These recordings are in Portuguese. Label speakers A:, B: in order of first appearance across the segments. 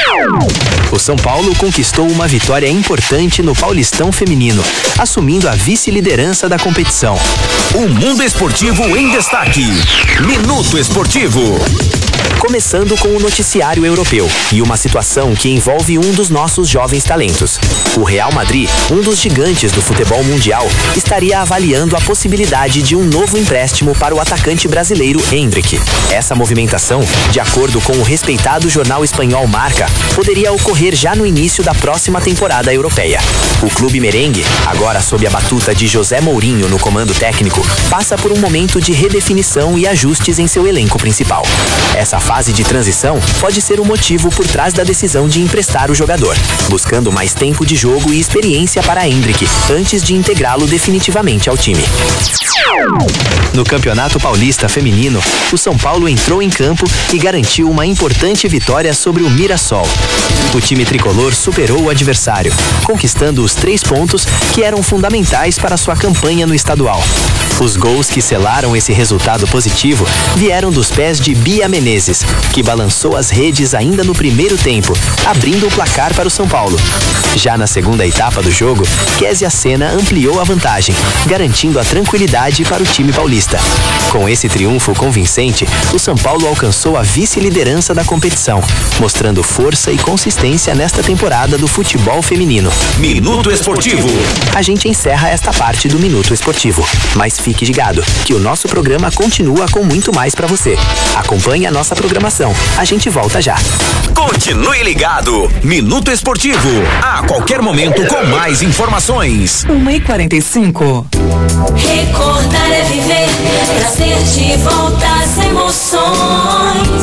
A: O São Paulo conquistou uma vitória importante no Paulistão Feminino, assumindo a vice-liderança da competição.
B: O mundo esportivo em destaque. Minuto Esportivo.
A: Começando com o noticiário europeu e uma situação que envolve um dos nossos jovens talentos. O Real Madrid, um dos gigantes do futebol mundial, estaria avaliando a possibilidade de um novo empréstimo para o atacante brasileiro Endrick. Essa movimentação, de acordo com o respeitado jornal espanhol Marca, poderia ocorrer já no início da próxima temporada europeia. O clube merengue, agora sob a batuta de José Mourinho no comando técnico, passa por um momento de redefinição e ajustes em seu elenco principal. Essa fase de transição pode ser o motivo por trás da decisão de emprestar o jogador, buscando mais tempo de jogo e experiência para Endrick antes de integrá-lo definitivamente ao time. No Campeonato Paulista Feminino, o São Paulo entrou em campo e garantiu uma importante vitória sobre o Mirassol. O time tricolor superou o adversário, conquistando os 3 pontos que eram fundamentais para sua campanha no estadual. Os gols que selaram esse resultado positivo vieram dos pés de Bia Menezes, que balançou as redes ainda no primeiro tempo, abrindo o placar para o São Paulo. Já na segunda etapa do jogo, Kézia Sena ampliou a vantagem, garantindo a tranquilidade para o time paulista. Com esse triunfo convincente, o São Paulo alcançou a vice-liderança da competição, mostrando força e consistência nesta temporada do futebol feminino.
B: Minuto Esportivo.
A: A gente encerra esta parte do Minuto Esportivo, mas fique ligado, que o nosso programa continua com muito mais para você. Acompanhe a nossa programação. A gente volta já.
B: Continue ligado. Minuto Esportivo. A qualquer momento com mais informações.
C: 1h45.
D: Recordar é viver, trazer de volta as emoções.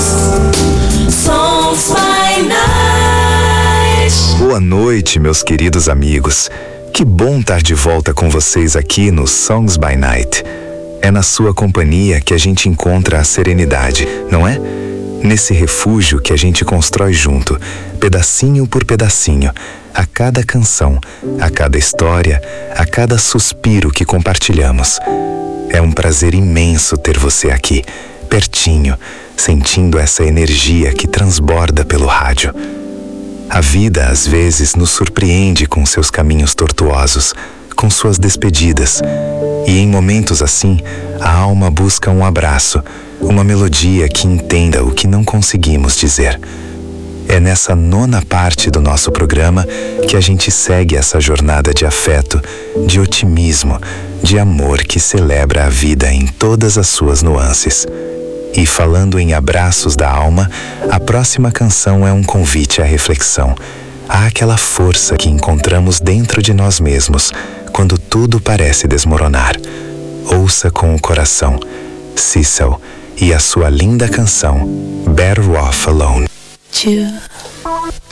D: Songs by Night.
E: Boa noite, meus queridos amigos. Que bom estar de volta com vocês aqui no Songs by Night. É na sua companhia que a gente encontra a serenidade, não é? Nesse refúgio que a gente constrói junto, pedacinho por pedacinho, a cada canção, a cada história, a cada suspiro que compartilhamos. É um prazer imenso ter você aqui, pertinho, sentindo essa energia que transborda pelo rádio. A vida, às vezes, nos surpreende com seus caminhos tortuosos, com suas despedidas. E em momentos assim, a alma busca um abraço, uma melodia que entenda o que não conseguimos dizer. É nessa 9ª parte do nosso programa que a gente segue essa jornada de afeto, de otimismo, de amor que celebra a vida em todas as suas nuances. E falando em abraços da alma, a próxima canção é um convite à reflexão. Há aquela força que encontramos dentro de nós mesmos, quando tudo parece desmoronar. Ouça com o coração, Cecil e a sua linda canção, Better Off Alone.